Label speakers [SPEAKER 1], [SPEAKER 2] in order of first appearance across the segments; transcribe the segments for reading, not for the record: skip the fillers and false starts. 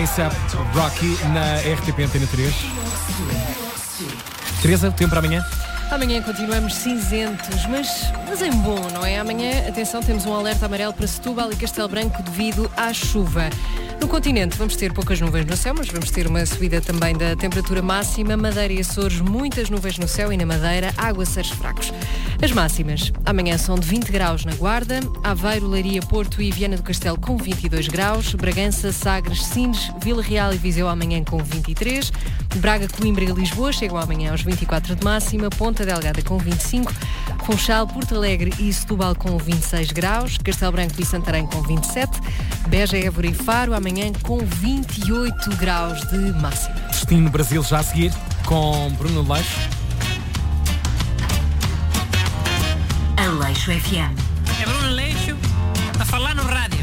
[SPEAKER 1] ASAP Rocky na RTP Antena 3. Teresa, tempo para amanhã?
[SPEAKER 2] Amanhã continuamos cinzentos, mas em bom, não é? Amanhã, atenção, temos um alerta amarelo para Setúbal e Castelo Branco devido à chuva. No continente vamos ter poucas nuvens no céu, mas vamos ter uma subida também da temperatura máxima. Madeira e Açores, muitas nuvens no céu e na Madeira, aguaceiros fracos. As máximas, amanhã são de 20 graus na Guarda, Aveiro, Leiria, Porto e Viana do Castelo com 22 graus, Bragança, Sagres, Sines, Vila Real e Viseu amanhã com 23, Braga, Coimbra e Lisboa chegam amanhã aos 24 de máxima, Ponta Delgada com 25, Funchal, Porto Alegre e Setúbal com 26 graus, Castelo Branco e Santarém com 27, Beja, Évora e Faro amanhã com 28 graus de máxima.
[SPEAKER 1] Destino Brasil já a seguir com Bruno Leixo.
[SPEAKER 3] Aleixo FM.
[SPEAKER 4] É Bruno Leixo a falar no rádio.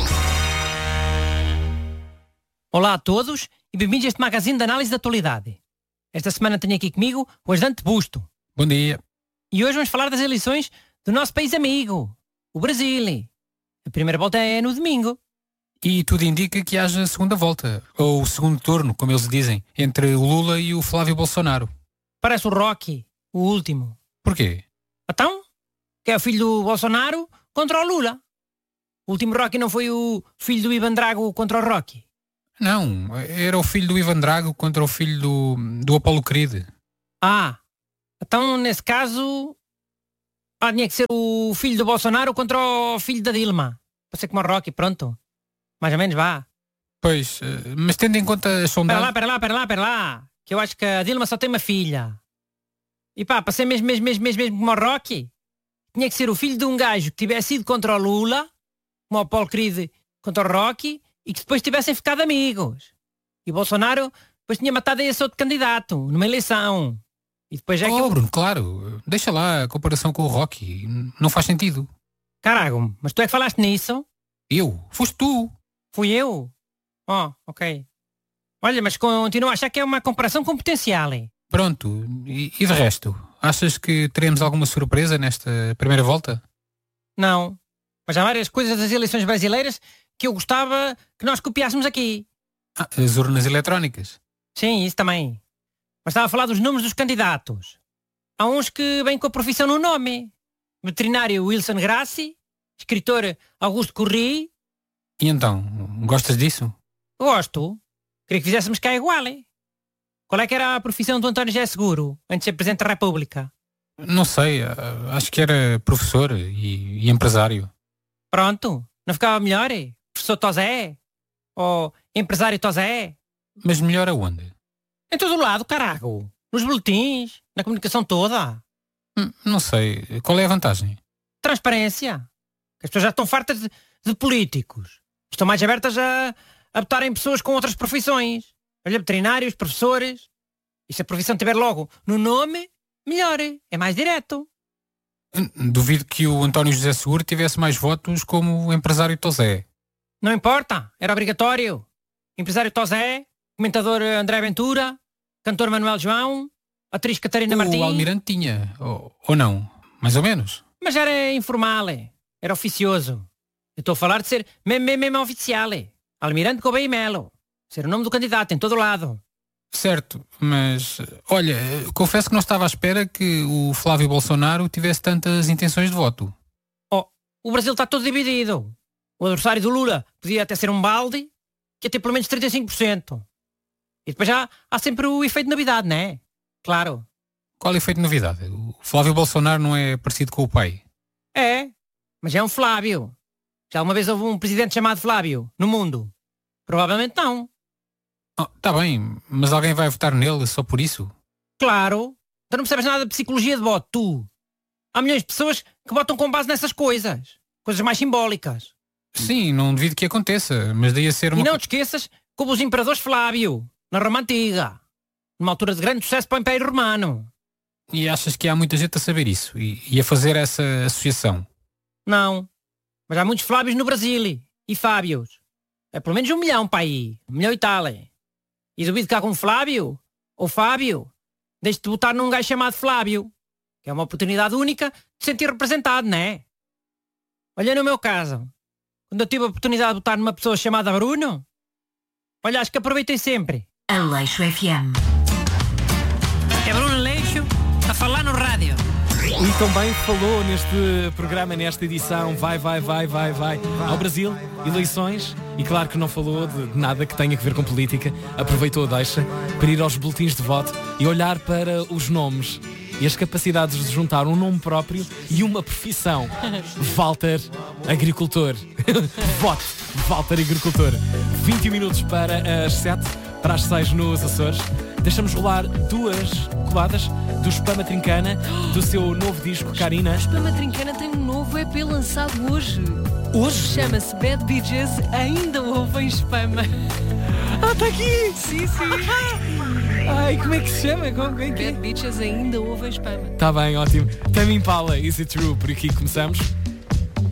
[SPEAKER 4] Olá a todos e bem-vindos a este magazine de análise da atualidade. Esta semana tenho aqui comigo o ajudante Busto.
[SPEAKER 5] Bom dia.
[SPEAKER 4] E hoje vamos falar das eleições do nosso país amigo, o Brasil. A primeira volta é no domingo.
[SPEAKER 5] E tudo indica que haja segunda volta, ou segundo turno, como eles dizem, entre o Lula e o Flávio Bolsonaro.
[SPEAKER 4] Parece o Rocky, o último.
[SPEAKER 5] Porquê?
[SPEAKER 4] Então, que é o filho do Bolsonaro contra o Lula. O último Rocky não foi o filho do Ivan Drago contra o Rocky?
[SPEAKER 5] Não, era o filho do Ivan Drago contra o filho do Apollo Creed.
[SPEAKER 4] Ah, então nesse caso tinha que ser o filho do Bolsonaro contra o filho da Dilma. Para ser como o Rocky, pronto. Mais ou menos vá.
[SPEAKER 5] Pois, mas tendo em conta a sondagem...
[SPEAKER 4] Pera lá. Que eu acho que a Dilma só tem uma filha. E pá, para ser mesmo como o Rocky, tinha que ser o filho de um gajo que tivesse ido contra o Lula, como o Apollo Creed contra o Rocky, e que depois tivessem ficado amigos. E o Bolsonaro depois tinha matado esse outro candidato numa eleição. E depois
[SPEAKER 5] Bruno, claro. Deixa lá a comparação com o Rocky. Não faz sentido.
[SPEAKER 4] Carago, mas tu é que falaste nisso?
[SPEAKER 5] Eu? Foste tu.
[SPEAKER 4] Fui eu? Oh, ok. Olha, mas continuo a achar que é uma comparação com potencial, hein?
[SPEAKER 5] Pronto. E de resto? Achas que teremos alguma surpresa nesta primeira volta?
[SPEAKER 4] Não. Mas há várias coisas das eleições brasileiras que eu gostava que nós copiássemos aqui.
[SPEAKER 5] As urnas eletrónicas.
[SPEAKER 4] Sim, isso também. Mas estava a falar dos nomes dos candidatos. Há uns que vêm com a profissão no nome. Veterinário Wilson Grassi, escritor Augusto Corri.
[SPEAKER 5] E então, gostas disso?
[SPEAKER 4] Gosto. Queria que fizéssemos cá igual, hein? Qual é que era a profissão do António José Seguro, antes de ser Presidente da República?
[SPEAKER 5] Não sei, acho que era professor e empresário.
[SPEAKER 4] Pronto, não ficava melhor? Professor Tosé? Ou empresário Tosé?
[SPEAKER 5] Mas melhor aonde?
[SPEAKER 4] Em todo o lado, carago. Nos boletins, na comunicação toda.
[SPEAKER 5] Não sei, qual é a vantagem?
[SPEAKER 4] Transparência. As pessoas já estão fartas de políticos. Estão mais abertas a votarem pessoas com outras profissões. Olha, veterinários, professores. E se a profissão tiver logo no nome, melhor. É mais direto.
[SPEAKER 5] Duvido que o António José Seguro tivesse mais votos como o empresário Tosé.
[SPEAKER 4] Não importa, era obrigatório. Empresário Tosé, comentador André Ventura, cantor Manuel João, atriz Catarina Martins.
[SPEAKER 5] O Almirante tinha, ou não, mais ou menos.
[SPEAKER 4] Mas era informal, era oficioso. Eu estou a falar de ser mesmo oficial. Almirante Gouveia e Melo. Ser o nome do candidato em todo lado.
[SPEAKER 5] Certo, mas olha, confesso que não estava à espera que o Flávio Bolsonaro tivesse tantas intenções de voto.
[SPEAKER 4] O Brasil está todo dividido. O adversário do Lula podia até ser um balde, que ia ter pelo menos 35%. E depois já há sempre o efeito de novidade, não é? Claro.
[SPEAKER 5] Qual é o efeito de novidade? O Flávio Bolsonaro não é parecido com o pai?
[SPEAKER 4] É, mas é um Flávio. Já alguma vez houve um presidente chamado Flávio no mundo? Provavelmente não.
[SPEAKER 5] Tá bem, mas alguém vai votar nele só por isso?
[SPEAKER 4] Claro. Tu não percebes nada de psicologia de voto, tu. Há milhões de pessoas que votam com base nessas coisas. Coisas mais simbólicas.
[SPEAKER 5] Sim, não duvido que aconteça, mas daí a ser uma...
[SPEAKER 4] E não te esqueças como os imperadores Flávio, na Roma Antiga. Numa altura de grande sucesso para o Império Romano.
[SPEAKER 5] E achas que há muita gente a saber isso e a fazer essa associação?
[SPEAKER 4] Não. Mas há muitos Flábios no Brasil. E Fábios. É pelo menos 1 milhão para aí. 1 milhão e tal. E duvido que algum Flávio ou Fábio deixe de votar num gajo chamado Flávio. Que é uma oportunidade única de se sentir representado, não é? Olha no meu caso. Quando eu tive a oportunidade de votar numa pessoa chamada Bruno, Olha, acho que aproveitei sempre.
[SPEAKER 3] Aleixo FM.
[SPEAKER 4] É Bruno Aleixo a falar no rádio.
[SPEAKER 1] E também falou neste programa, nesta edição, vai ao Brasil, eleições, e claro que não falou de nada que tenha a ver com política, aproveitou a deixa para ir aos boletins de voto e olhar para os nomes e as capacidades de juntar um nome próprio e uma profissão. Walter, agricultor. Vote, Walter, agricultor. 20 minutos para as 7, para as 6 nos Açores. Deixamos rolar 2 coladas do Espama Trincana, do seu novo disco, Karina.
[SPEAKER 2] Espama Trincana tem um novo EP lançado hoje.
[SPEAKER 1] Hoje?
[SPEAKER 2] Chama-se Bad Bitches, ainda ouvem Espama.
[SPEAKER 1] Ah, está aqui!
[SPEAKER 2] Sim, sim.
[SPEAKER 1] Ai, como é que se chama? Como é que é?
[SPEAKER 2] Bad Bitches, ainda ouvem Espama.
[SPEAKER 1] Tá bem, ótimo. Tame Impala, Is It True? Por aqui começamos.